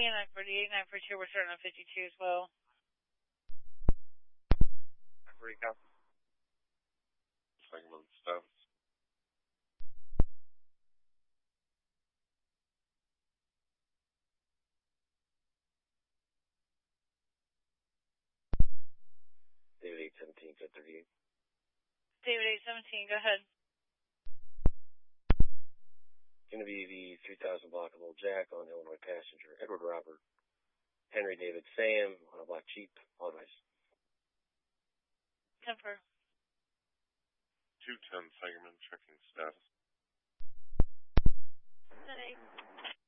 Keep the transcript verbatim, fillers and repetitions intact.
nine forty-eight, nine forty-two, we're starting on fifty-two as well. nine forty, copy. Segment status. David eight seventeen, ten thirty-eight. David eight seventeen, go ahead. Going to be the three thousand block of Old Jack on Illinois passenger, Edward Robert, Henry David Sam on a black Jeep, all advice. Temper. two ten, Sangerman, checking status. ten eight.